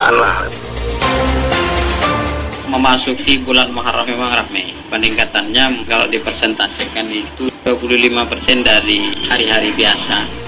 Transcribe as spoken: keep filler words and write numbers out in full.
lah. Memasuki bulan Muharram memang ramai. Peningkatannya kalau dipresentasikan itu dua puluh lima persen dari hari-hari biasa.